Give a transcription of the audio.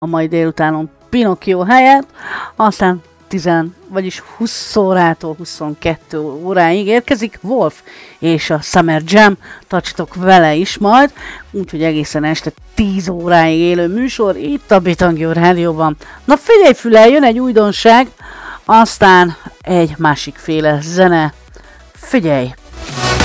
a mai délutánon Pinocchio helyett, aztán 20 órától 22 óráig érkezik Wolf és a Summer Jam, tartsatok vele is majd, úgyhogy egészen este 10 óráig élő műsor itt a Bitangjó Rádióban. Na figyelj Füle, jön egy újdonság, aztán egy másikféle zene, figyelj!